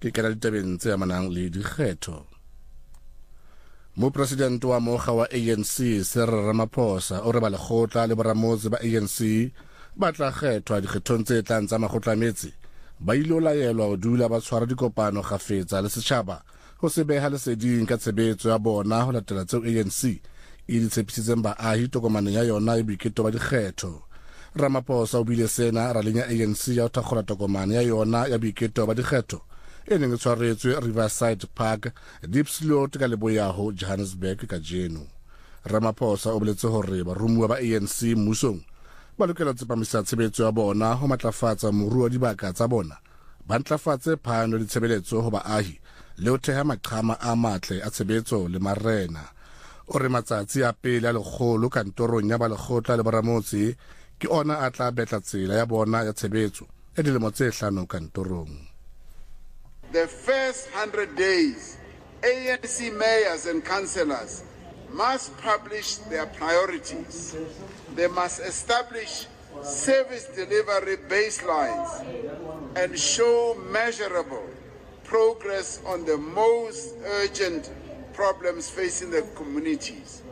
ke kena ditabeng tse amanang le dikgetho. Mopresidente wa mokga wa ANC Cyril Ramaphosa o re ba lekgotla le boramotse ba ANC ba tla kgethwa dikgethong tse tlang tsa makgotla a metse ba ilo laelwa ho dula ba tshwara dikopano kgafetsa le setjhaba ho se beha leseding ka tshebetso ya bona ho latela tseo ANC e di tshepisitseng baahi tokomaneng ya yona e boiketo ba dikgetho. Ramaphosa o bile sena raleng ya ANC ya ho thakgola tokomane ya yona ya boiketo ba dikgetho e neng e tshwaretswe Riverside Park, Diepsloot ka Leboyaho, Johannesburg ka Jeno. Ramaphosa o boletse hore barumuwa ba ANC mmusong ba lokela ho tsepamisa tshebetso ya bona ho matlafatsa moruo wa dibaka tsa bona, ba ntlafatse phano le tshebeletso ho baahi le ho theha maqhama a matle a tshebetso le marena. O re matsatsi a pele a lekgolo kantorong ya ba lekgotla le boramotse ke ona a tla betla tsela ya bona ya tshebetso ya dilemo tse 5 kantorong. The first 100 days, ANC mayors and councillors must publish their priorities. They must establish service delivery baselines and show measurable progress on the most urgent problems facing the communities.